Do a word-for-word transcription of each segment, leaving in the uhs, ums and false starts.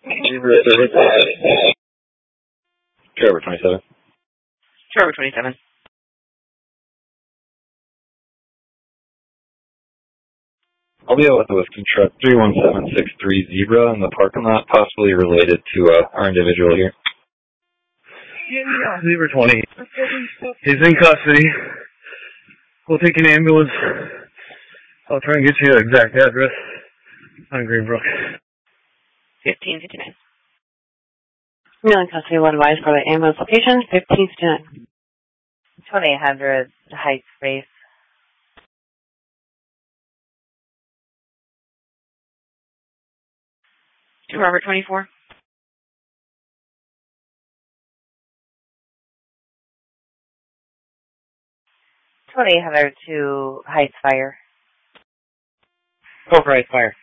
Zebra thirty-five. Trevor twenty-seven. Trevor twenty-seven. I'll be out with the Whiskey Truck three one seven six three Zebra in the parking lot, possibly related to uh, our individual here. Yeah, Zebra twenty. He's in custody. We'll take an ambulance. I'll try and get you the exact address on Greenbrook. fifteen fifty-nine. Male in custody will advise for the ambulance location, fifteen fifty-nine. twenty-eight hundred Heights Space. To Robert twenty-four. twenty-eight hundred to Heights Fire. Go for Heights Fire.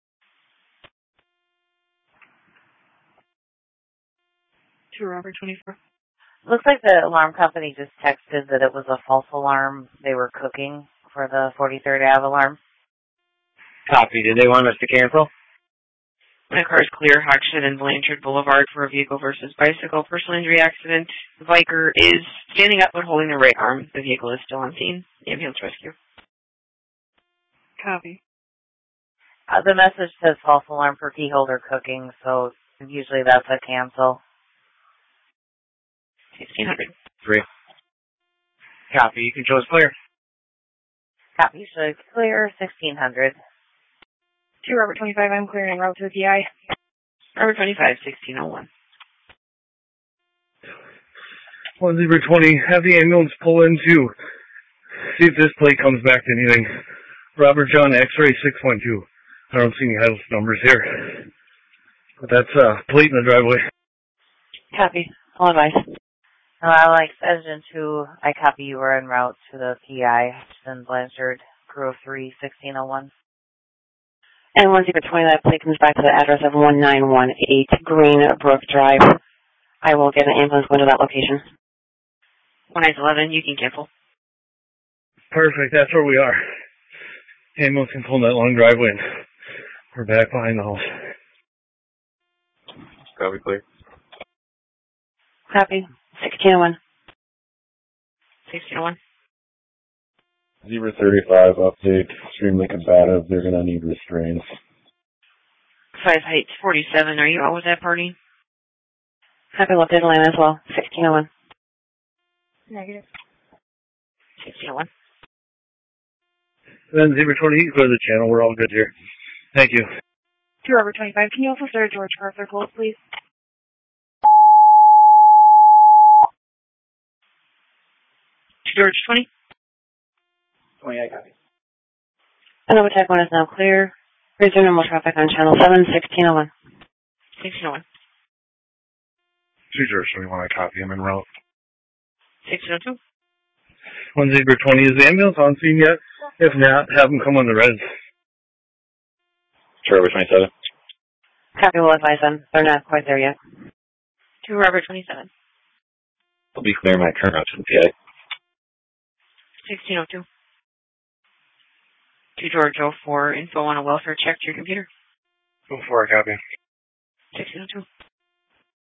To Robert twenty-four. Looks like the alarm company just texted that it was a false alarm. They were cooking for the forty-third Ave alarm. Copy. Did they want us to cancel? My car is clear. Hoxton and Blanchard Boulevard for a vehicle versus bicycle. Personal injury accident. The biker is standing up but holding the right arm. The vehicle is still on scene. Ambulance rescue. Copy. Uh, the message says false alarm for key holder cooking, so usually that's a cancel. sixteen hundred. Three. Copy. You can show us clear. Copy. Should clear sixteen hundred. To Robert twenty-five, I'm clearing en route to the P I. Robert twenty-five, sixteen oh one. One Zebra twenty, have the ambulance pull in too. See if this plate comes back to anything. Robert John X-ray six one two. I don't see any house numbers here. But that's uh plate in the driveway. Copy. I'll advise. Hello, Alex, Engine two, I copy you are en route to the P I, Hutchinson Blanchard, crew of three, sixteen oh one. And one Zebra twenty, that plate comes back to the address of one nine one eight Greenbrook Drive. I will get an ambulance going to that location. one nine eleven, you can cancel. Perfect, that's where we are. Ambulance can pull that long driveway and we're back behind the house. Copy, clear. Copy. sixteen oh one. sixteen oh one. Zebra thirty-five update. Extremely combative. They're going to need restraints. five Heights forty-seven, are you out with that party? Copy. We'll update the line as well. sixteen oh one. Negative. sixteen oh one. Then Zebra twenty, you can go to the channel. We're all good here. Thank you. To Robert twenty-five, can you also start George Arthur Cole, please? To George twenty. twenty, I copy. Another tech one is now clear. Resume normal traffic on channel seven, sixteen oh one. sixteen oh one. Two George twenty-one, I copy. I'm en route. sixteen oh two. One Zebra twenty, is the ambulance on scene yet? If not, have them come on the res. Trevor twenty-seven. Copy. We'll advise them. They're not quite there yet. To Robert twenty-seven. I'll be clearing my current route to the P I. sixteen oh two. To George oh four, info on a welfare check to your computer. Go for it, copy. sixteen oh two.